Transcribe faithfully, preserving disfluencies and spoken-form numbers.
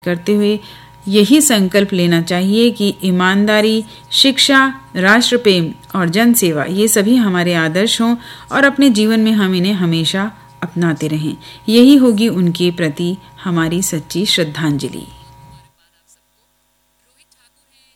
करते हुए यही संकल्प लेना चाहिए कि ईमानदारी, शिक्षा, राष्ट्र प्रेम और जन सेवा ये सभी हमारे आदर्श हों और अपने जीवन में हम इन्हें हमेशा अपनाते रहें। यही होगी उनके प्रति हमारी सच्ची श्रद्धांजलि।